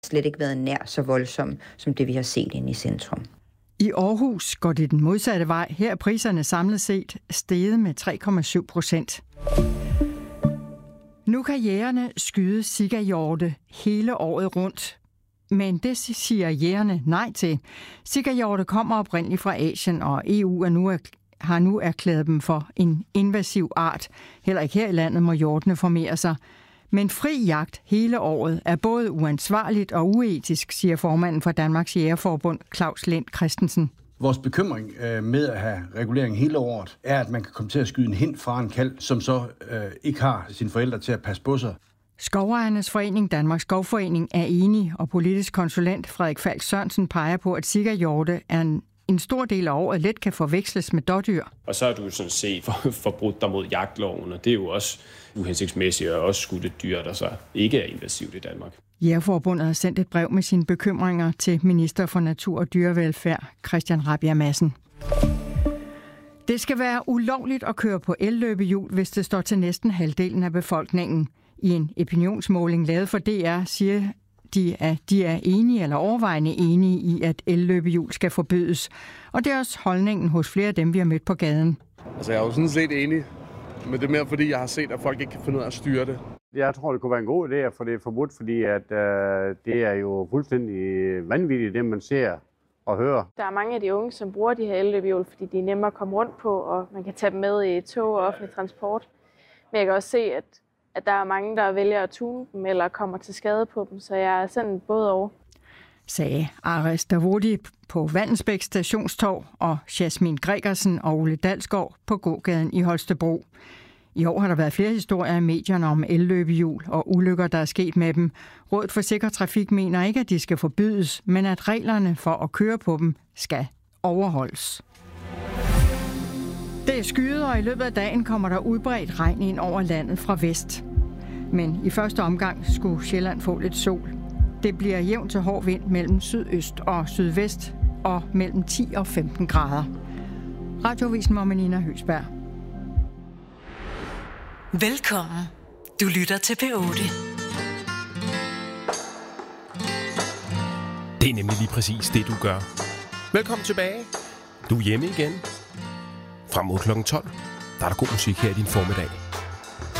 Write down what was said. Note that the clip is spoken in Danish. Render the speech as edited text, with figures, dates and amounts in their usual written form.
slet ikke været nær så voldsom, som det vi har set inde i centrum. I Aarhus går det den modsatte vej. Her er priserne samlet set steget med 3,7%. Nu kan jægerne skyde sikahjorte hele året rundt. Men det siger jægerne nej til. Sikahjorte kommer oprindeligt fra Asien, og EU har nu erklæret dem for en invasiv art. Heller ikke her i landet må hjortene formere sig. Men fri jagt hele året er både uansvarligt og uetisk, siger formanden for Danmarks Jægerforbund, Claus Lind Christensen. Vores bekymring med at have regulering hele året, er, at man kan komme til at skyde en hind fra en kalv, som så ikke har sine forældre til at passe på sig. Skovejernes forening, Danmarks Skovforening, er enig, og politisk konsulent Frederik Falk Sørensen peger på, at sikahjorte er en stor del af året let kan forveksles med dådyr. Og så er du sådan set forbrudt dig mod jagtloven, og det er jo også uhensigtsmæssigt og også skudt et dyr, der så ikke er invasivt i Danmark. Jægerforbundet har sendt et brev med sine bekymringer til minister for Natur og Dyrevelfærd, Christian Rabjerg Madsen. Det skal være ulovligt at køre på elløbehjul, hvis det står til næsten halvdelen af befolkningen. I en opinionsmåling lavet for DR siger de, at de er enige eller overvejende enige i, at elløbehjul skal forbydes. Og det er også holdningen hos flere af dem, vi har mødt på gaden. Altså, jeg er jo sådan set enig, men det er mere fordi, jeg har set, at folk ikke kan finde ud af at styre det. Jeg tror, det kunne være en god idé at få det forbudt, fordi at, det er jo fuldstændig vanvittigt, det man ser og hører. Der er mange af de unge, som bruger de her elløbehjul, fordi de er nemmere at komme rundt på, og man kan tage dem med i tog og offentlig transport. Men jeg kan også se, at der er mange, der vælger at tune dem eller kommer til skade på dem, så jeg er sådan både over. Sagde Ares Davodi på Vandensbæk Stationstorv og Jasmin Gregersen og Ole Dalsgaard på gågaden i Holstebro. I år har der været flere historier i medierne om elløbehjul og ulykker, der er sket med dem. Rådet for Sikker Trafik mener ikke, at de skal forbydes, men at reglerne for at køre på dem skal overholdes. Det er skyet, og i løbet af dagen kommer der udbredt regn ind over landet fra vest. Men i første omgang skulle Sjælland få lidt sol. Det bliver jævn til hård vind mellem sydøst og sydvest og mellem 10 og 15 grader. Radioavisen med Nina Høgsberg. Velkommen. Du lytter til P8. Det er nemlig lige præcis det, du gør. Velkommen tilbage. Du er hjemme igen. Frem mod kl. 12, der er der god musik her i din formiddag.